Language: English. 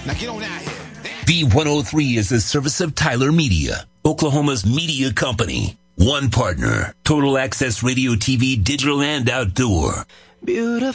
Now get on out here. B103 is a service of Tyler Media, Oklahoma's media company. One partner, Total Access Radio, TV, digital and outdoor. Beautiful.